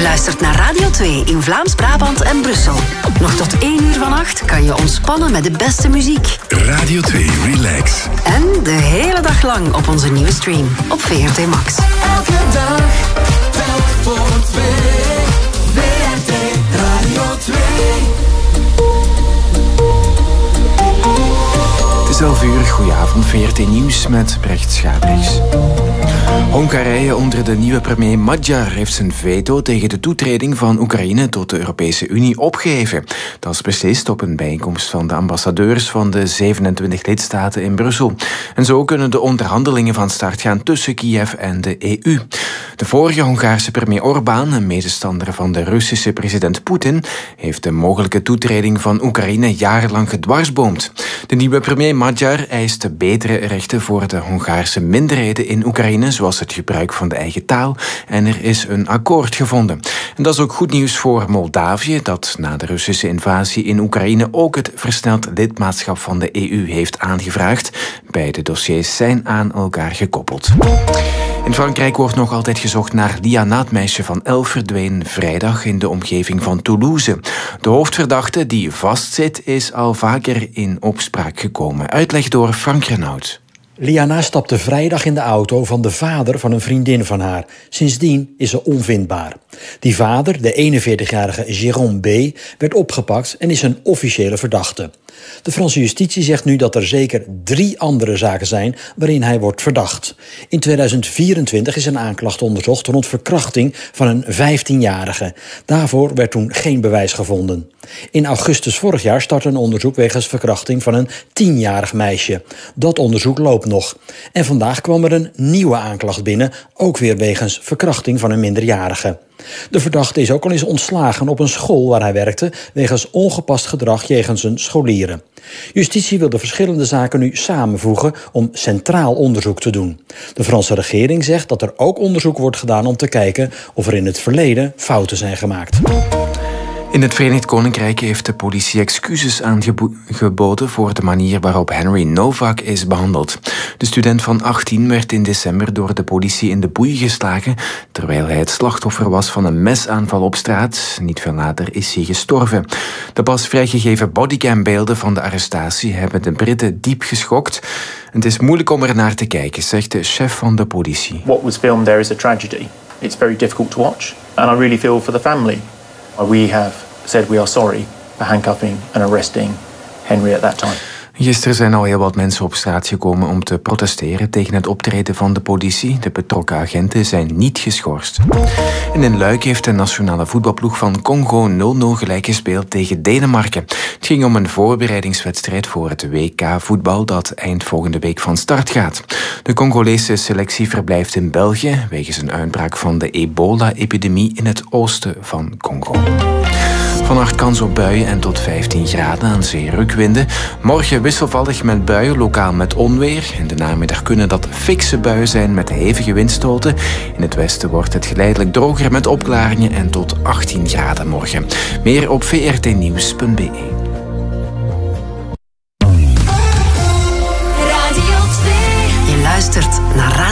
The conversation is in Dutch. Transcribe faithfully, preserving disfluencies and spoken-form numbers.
luistert naar Radio twee in Vlaams-Brabant en Brussel. Nog tot één uur vannacht kan je ontspannen met de beste muziek. Radio twee Relax. En de hele dag lang op onze nieuwe stream op V R T Max. Elke dag, telk voor twee. V R T Radio twee. Het is elf uur, goedenavond, V R T Nieuws met Brecht Schabriks. Hongarije onder de nieuwe premier Magyar heeft zijn veto tegen de toetreding van Oekraïne tot de Europese Unie opgeheven. Dat is beslist op een bijeenkomst van de ambassadeurs van de zevenentwintig lidstaten in Brussel. En zo kunnen de onderhandelingen van start gaan tussen Kiev en de E U. De vorige Hongaarse premier Orbán, een medestander van de Russische president Poetin, heeft de mogelijke toetreding van Oekraïne jarenlang gedwarsboomd. De nieuwe premier Magyar eist betere rechten voor de Hongaarse minderheden in Oekraïne, zoals het gebruik van de eigen taal, en er is een akkoord gevonden. En dat is ook goed nieuws voor Moldavië, dat na de Russische invasie in Oekraïne ook het versneld lidmaatschap van de E U heeft aangevraagd. Beide dossiers zijn aan elkaar gekoppeld. In Frankrijk wordt nog altijd gezocht naar Liana, het meisje van elf, verdween vrijdag in de omgeving van Toulouse. De hoofdverdachte die vastzit is al vaker in opspraak gekomen. Uitleg door Frank Renaud. Liana stapte vrijdag in de auto van de vader van een vriendin van haar. Sindsdien is ze onvindbaar. Die vader, de eenenveertigjarige Jérôme B., werd opgepakt en is een officiële verdachte. De Franse justitie zegt nu dat er zeker drie andere zaken zijn waarin hij wordt verdacht. In tweeduizend vierentwintig is een aanklacht onderzocht rond verkrachting van een vijftienjarige. Daarvoor werd toen geen bewijs gevonden. In augustus vorig jaar startte een onderzoek wegens verkrachting van een tienjarig meisje. Dat onderzoek loopt nog. En vandaag kwam er een nieuwe aanklacht binnen, ook weer wegens verkrachting van een minderjarige. De verdachte is ook al eens ontslagen op een school waar hij werkte wegens ongepast gedrag jegens zijn scholieren. Justitie wil de verschillende zaken nu samenvoegen om centraal onderzoek te doen. De Franse regering zegt dat er ook onderzoek wordt gedaan om te kijken of er in het verleden fouten zijn gemaakt. In het Verenigd Koninkrijk heeft de politie excuses aangeboden voor de manier waarop Henry Novak is behandeld. De student van achttien werd in december door de politie in de boei geslagen, terwijl hij het slachtoffer was van een mesaanval op straat. Niet veel later is hij gestorven. De pas vrijgegeven bodycambeelden van de arrestatie hebben de Britten diep geschokt. Het is moeilijk om er naar te kijken, zegt de chef van de politie. What was filmed there is a tragedy. It's very difficult to watch. And I really feel for the family. We have said we are sorry for handcuffing and arresting Henry at that time. Gisteren zijn al heel wat mensen op straat gekomen om te protesteren tegen het optreden van de politie. De betrokken agenten zijn niet geschorst. En in Luik heeft de nationale voetbalploeg van Congo nul nul gelijk gespeeld tegen Denemarken. Het ging om een voorbereidingswedstrijd voor het W K voetbal dat eind volgende week van start gaat. De Congolese selectie verblijft in België wegens een uitbraak van de ebola-epidemie in het oosten van Congo. Vannacht kans op buien en tot vijftien graden aan zee rukwinden. Morgen wisselvallig met buien, lokaal met onweer. In de namiddag kunnen dat fikse buien zijn met hevige windstoten. In het westen wordt het geleidelijk droger met opklaringen en tot achttien graden morgen. Meer op v r t nieuws punt b e. Je luistert naar